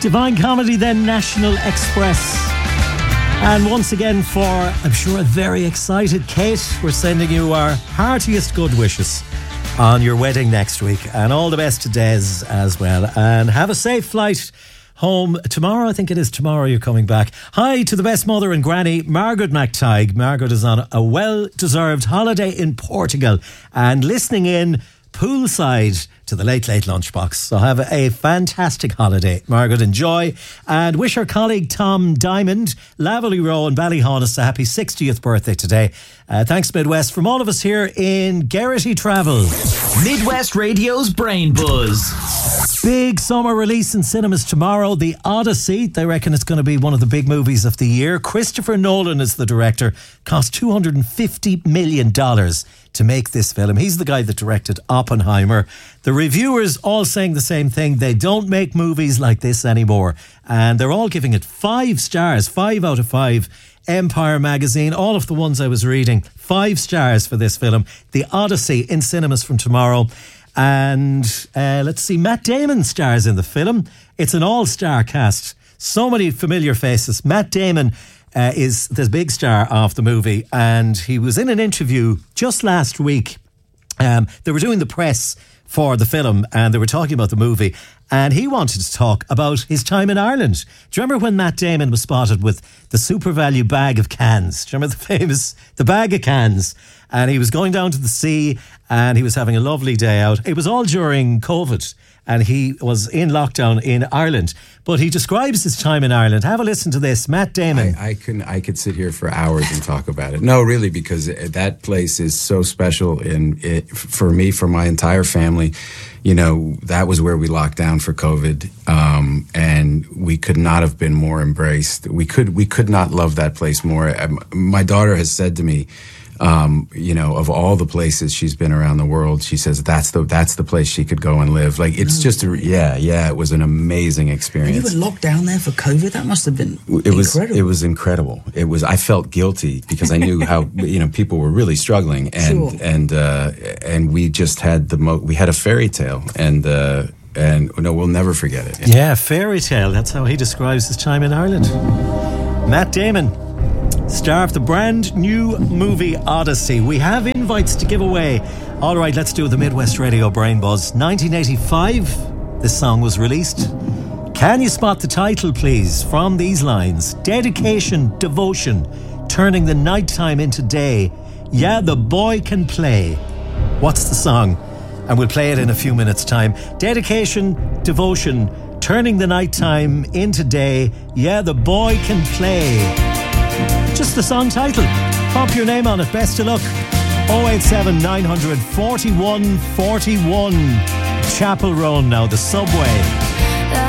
Divine Comedy, then National Express. And once again, for, I'm sure, a very excited Kate, we're sending you our heartiest good wishes on your wedding next week. And all the best to Des as well. And have a safe flight home tomorrow. I think it is tomorrow you're coming back. Hi to the best mother and granny, Margaret McTighe. Margaret is on a well-deserved holiday in Portugal and listening in poolside to the Late Late Lunchbox. So have a fantastic holiday, Margaret. Enjoy, and wish our colleague Tom Diamond, Laverley Row in Ballyhonest, a happy 60th birthday today. Thanks, Midwest, from all of us here in Garrity Travel. Midwest Radio's Brain Buzz. Big summer release in cinemas tomorrow, The Odyssey. They reckon it's going to be one of the big movies of the year. Christopher Nolan is the director. Cost $250 million to make this film. He's the guy that directed Oppenheimer. The reviewers all saying the same thing. They don't make movies like this anymore. And they're all giving it 5 stars, 5 out of 5. Empire magazine, all of the ones I was reading, 5 stars for this film. The Odyssey in cinemas from tomorrow. And let's see, Matt Damon stars in the film. It's an all-star cast. So many familiar faces. Matt Damon is the big star of the movie, and he was in an interview just last week. They were doing the press for the film and they were talking about the movie, and he wanted to talk about his time in Ireland. Do you remember when Matt Damon was spotted with the Super Value bag of cans? Do you remember the bag of cans? And he was going down to the sea and he was having a lovely day out. It was all during COVID and he was in lockdown in Ireland. But he describes his time in Ireland. Have a listen to this. Matt Damon. I could sit here for hours and talk about it. No, really, because that place is so special for me, for my entire family. You know, that was where we locked down for COVID, and we could not have been more embraced. We could not love that place more. My daughter has said to me, you know, of all the places she's been around the world, she says that's the place she could go and live. Like, it's just it was an amazing experience. And you were locked down there for COVID. That must have been incredible. It was incredible. I felt guilty because I knew how people were really struggling, and Sure. and we just had we had a fairy tale, and we'll never forget it. Yeah, fairy tale. That's how he describes his time in Ireland. Matt Damon, star of the brand new movie Odyssey. We have invites to give away. All right, let's do the Midwest Radio Brain Buzz. 1985, this song was released. Can you spot the title, please, from these lines? Dedication, devotion, turning the nighttime into day. Yeah, the boy can play. What's the song? And we'll play it in a few minutes' time. Dedication, devotion, turning the nighttime into day. Yeah, the boy can play. Just the song title. Pop your name on it. Best of luck. 087 900 41 41. Chapel Roan now, the subway.